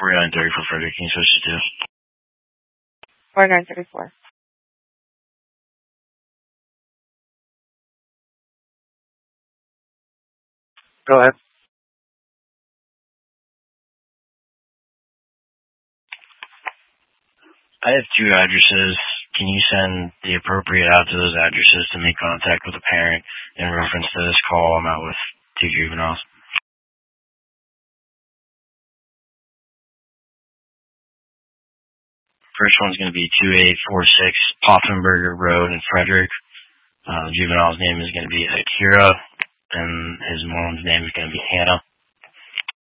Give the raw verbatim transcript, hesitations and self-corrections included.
forty-nine thirty for Frederick. Can you switch it to? forty-nine thirty-four. Go ahead. I have two addresses. Can you send the appropriate out to those addresses to make contact with a parent in reference to this call? I'm out with two juveniles. First one's going to be two eight four six Poffenberger Road in Frederick. Uh, the juvenile's name is going to be Akira, and his mom's name is going to be Hannah.